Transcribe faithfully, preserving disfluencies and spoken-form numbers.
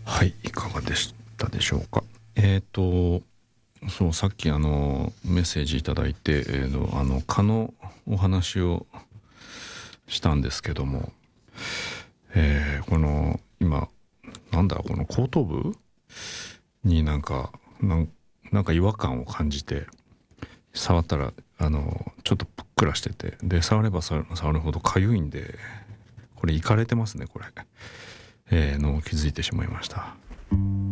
はい、いかがでしたでしょうか。えっ、とそうさっきあのメッセージいただいて、えー、のあの蚊のお話をしたんですけども、えーこの今なんだこの後頭部になんかなんなんか違和感を感じて、触ったらあのちょっとぷっくらしてて、で触れば触る触るほど痒いんで、これいかれてますねこれ、えーのを気づいてしまいました。